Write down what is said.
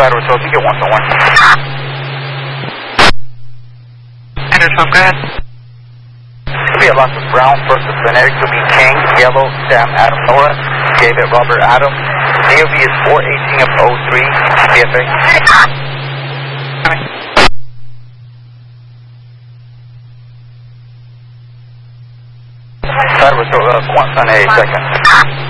Spider Patrol, you get 101. Anderson, go ahead. Could be a loss of Brown, first of Phonetic, could be King, Yellow, Sam, Adam, Nora, David, Robert, Adam. DOB is 418 of 03, DFA. Spider Patrol, Quant Sun A, second.